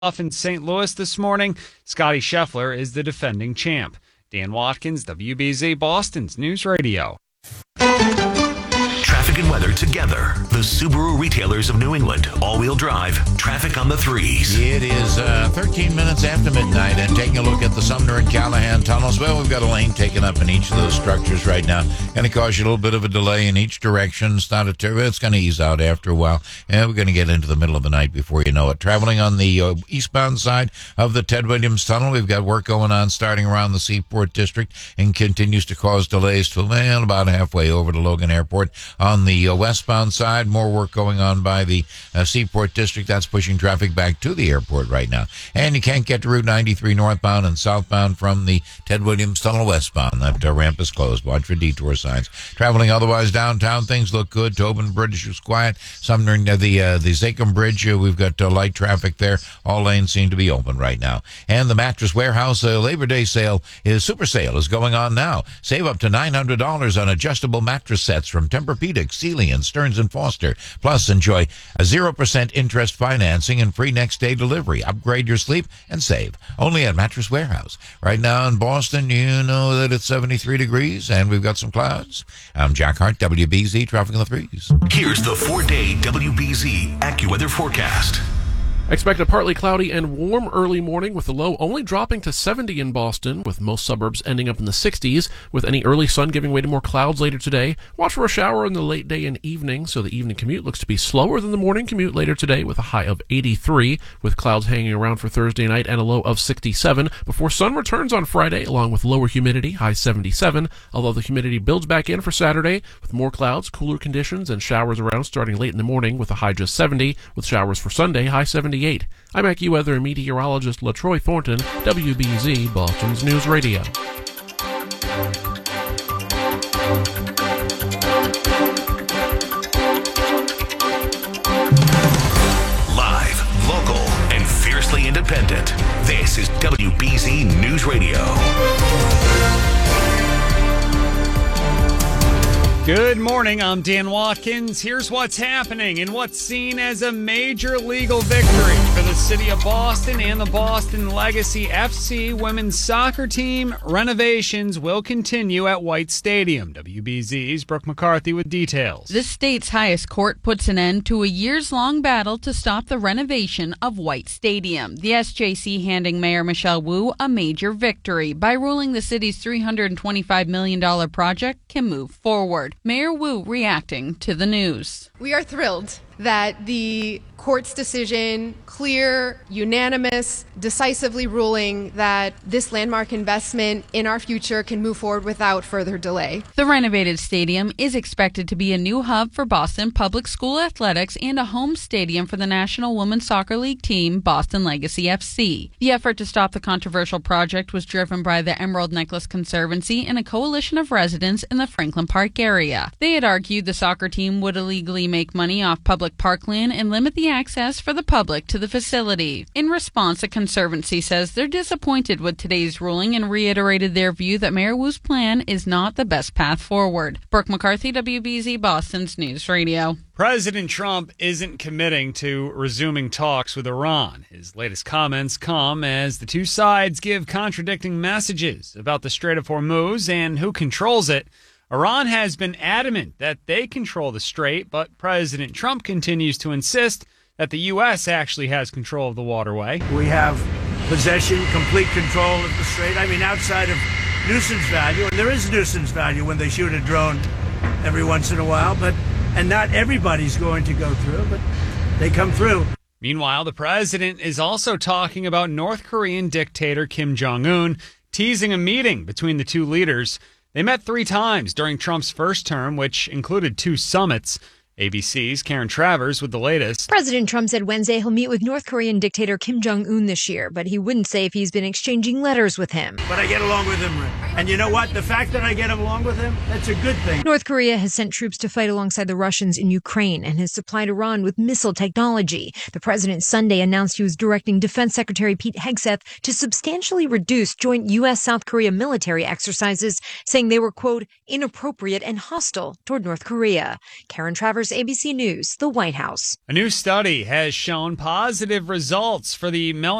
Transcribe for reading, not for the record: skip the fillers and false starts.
off in St. Louis this morning. Scotty Scheffler is the defending champ. Dan Watkins, WBZ Boston's News Radio. Traffic and weather together. The Subaru retailers of New England. All-wheel drive. Traffic on the threes. It is 13 minutes after midnight, and taking a look at the Sumner and Callahan tunnels. Well, we've got a lane taken up in each of those structures right now. Going to cause you a little bit of a delay in each direction. It's going to ease out after a while, and we're going to get into the middle of the night before you know it. Traveling on the eastbound side of the Ted Williams Tunnel, we've got work going on starting around the Seaport District and continues to cause delays to about halfway over to Logan Airport. On the westbound side, more work going on by the Seaport District. That's pushing traffic back to the airport right now. And you can't get to Route 93 northbound and southbound from the Ted Williams Tunnel westbound. That ramp is closed. Watch for detour signs. Traveling otherwise downtown, things look good. Tobin Bridge is quiet. Sumner, the Zachem Bridge, we've got light traffic there. All lanes seem to be open right now. And the Mattress Warehouse Labor Day sale super sale is going on now. Save up to $900 on adjustable mattress sets from Tempur-Pedic, Sealy, and Stearns & Foster. Plus, enjoy a 0% interest financing and free next-day delivery. Upgrade your sleep and save. Only at Mattress Warehouse. Right now in Boston, you know that it's 73 degrees, and we've got some clouds. I'm Jack Hart, WBZ, Traffic on the Threes. Here's the 4-day WBZ AccuWeather forecast. Expect a partly cloudy and warm early morning with the low only dropping to 70 in Boston, with most suburbs ending up in the 60s, with any early sun giving way to more clouds later today. Watch for a shower in the late day and evening, so the evening commute looks to be slower than the morning commute later today, with a high of 83, with clouds hanging around for Thursday night and a low of 67, before sun returns on Friday, along with lower humidity, high 77, although the humidity builds back in for Saturday, with more clouds, cooler conditions, and showers around starting late in the morning, with a high just 70, with showers for Sunday, high 78. I'm AccuWeather meteorologist LaTroy Thornton, WBZ Boston's News Radio. Live, local, and fiercely independent. This is WBZ News Radio. Good morning, I'm Dan Watkins. Here's what's happening in what's seen as a major legal victory for the city of Boston and the Boston Legacy FC women's soccer team. Renovations will continue at White Stadium. WBZ's Brooke McCarthy with details. The state's highest court puts an end to a years-long battle to stop the renovation of White Stadium. The SJC handing Mayor Michelle Wu a major victory by ruling the city's $325 million project can move forward. Mayor Wu reacting to the news. We are thrilled that the court's decision, clear, unanimous, decisively ruling that this landmark investment in our future can move forward without further delay. The renovated stadium is expected to be a new hub for Boston Public School athletics and a home stadium for the National Women's Soccer League team, Boston Legacy FC. The effort to stop the controversial project was driven by the Emerald Necklace Conservancy and a coalition of residents in the Franklin Park area. They had argued the soccer team would illegally make money off public parkland and limit the access for the public to the facility. In response, the Conservancy says they're disappointed with today's ruling and reiterated their view that Mayor Wu's plan is not the best path forward. Brooke McCarthy, WBZ Boston's News Radio. President Trump isn't committing to resuming talks with Iran. His latest comments come as the two sides give contradicting messages about the Strait of Hormuz and who controls it. Iran has been adamant that they control the strait, but President Trump continues to insist that the U.S. actually has control of the waterway. We have possession, complete control of the strait. I mean, outside of nuisance value, and there is nuisance value when they shoot a drone every once in a while, and not everybody's going to go through, but they come through. Meanwhile, the president is also talking about North Korean dictator Kim Jong-un, teasing a meeting between the two leaders. They met 3 times during Trump's first term, which included 2 summits. ABC's Karen Travers with the latest. President Trump said Wednesday he'll meet with North Korean dictator Kim Jong-un this year, but he wouldn't say if he's been exchanging letters with him. But I get along with him. And you know what? The fact that I get along with him, that's a good thing. North Korea has sent troops to fight alongside the Russians in Ukraine and has supplied Iran with missile technology. The president Sunday announced he was directing Defense Secretary Pete Hegseth to substantially reduce joint U.S.-South Korea military exercises, saying they were, quote, inappropriate and hostile toward North Korea. Karen Travers, Travers, ABC News, the White House. A new study has shown positive results for the